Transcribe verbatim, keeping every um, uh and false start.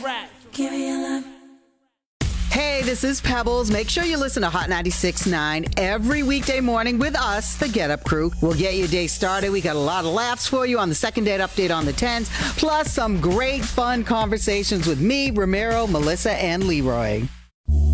Give me your love. Hey, this is Pebbles. Make sure you listen to Hot ninety-six point nine every weekday morning with us, the Get Up Crew. We'll get your day started. We got a lot of laughs for you on the second date update on the tens, plus some great fun conversations with me, Ramiro, Melissa, and Leroy.